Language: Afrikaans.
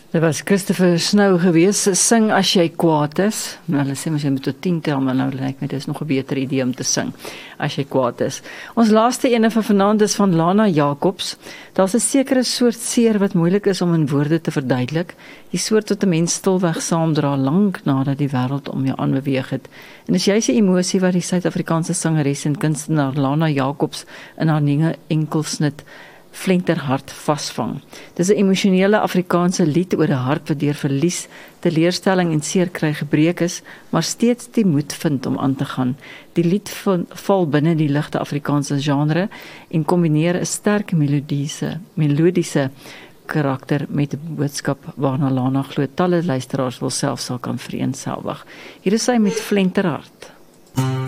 Dit was Christopher Snow gewees, sing as jy kwaad is. Nou, hulle sê mens jy moet tot 10 tel, maar nou lyk my dit is nog 'n beter idee om te sing as jy kwaad is. Ons laaste ene van vanaand is van Lana Jacobs. Daar's 'n sekere soort seer wat moeilik is om in woorde te verduidelik. Die soort wat 'n mens stilweg saamdra lank nadat die wêreld om jou aanbeweeg het. En dis juist 'n emosie wat die Suid-Afrikaanse sangeres en kunstenaar Lana Jacobs in haar nuwe enkelsnit Flenterhart vasvang. Dis 'n emosionele Afrikaanse lied oor 'n hart wat deur verlies, teleurstelling en seer kry gebreek is, maar steeds die moed vind om aan te gaan. Die lied val binne die ligte Afrikaanse genre en kombineer 'n sterk melodiese karakter met 'n boodskap waarna Lana glo talle luisteraars wil selfs sal kan vereenselwig. Hier is sy met Flenterhart.